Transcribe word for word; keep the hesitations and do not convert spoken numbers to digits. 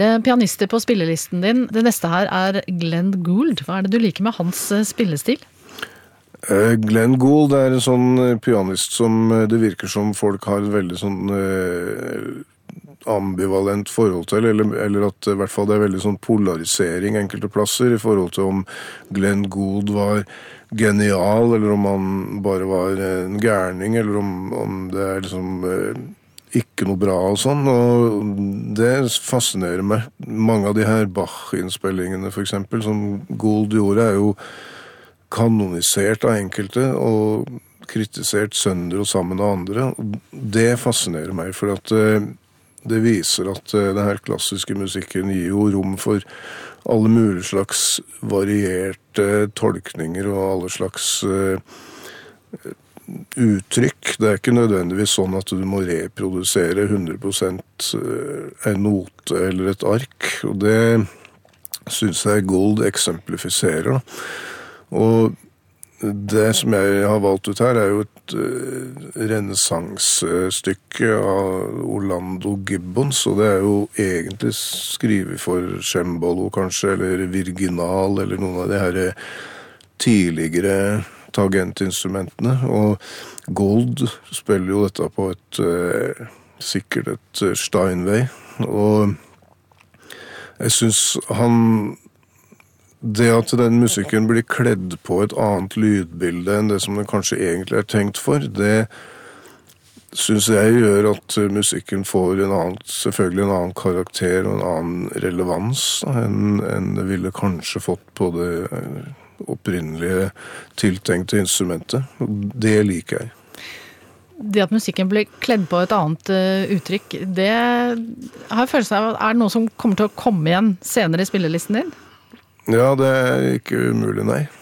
Pianister på spillelisten din. Det neste her er Glenn Gould. Hva er det du liker med hans spillestil? Uh, Glenn Gould er en sånn pianist som det virker som folk har et veldig sånn uh, ambivalent forhold til, eller, eller at i hvert fall det er veldig sånn polarisering enkelte plasser i forhold til om Glenn Gould var genial, eller om han bare var en gærning, eller om, om det er liksom uh, ikke noe bra og sånn, og det fascinerer meg. Mange av de her Bach-innspillingene for eksempel, som Gould gjorde, er jo kanonisert av enkelte og kritisert sønder og sammen av andre. Det fascinerer meg, for at det viser at den her klassiske musikken gir jo rom for alle mulige slags varierte tolkninger og alle slags uttrykk. Det er ikke nødvendigvis sånn at du må reprodusere hundre prosent en note eller et ark, og det synes jeg Gould eksemplifiserer. Og det som jeg har valgt ut her er jo et uh, renessansestykke av Orlando Gibbons, og det er jo egentlig skrevet for cembalo kanskje, eller virginal, eller noen av de her tidligere tangentinstrumentene, og Gould spiller jo dette på et uh, sikkert et Steinway, og jeg synes han det at den musikken blir kledd på et annet lydbilde enn det som den kanskje egentlig er tenkt for, det synes jeg gjør at musikken får en annen, selvfølgelig en annen karakter og en annen relevans enn, enn det ville kanskje fått på det opprinnelige tiltenkte instrumentet. Det liker jeg. Det at musikken blir kledd på et annet uh, uttrykk, det har jeg følelsen av, er det noe som kommer til å komme igjen senere i spillelisten din? Ja, det er ikke umulig, nei.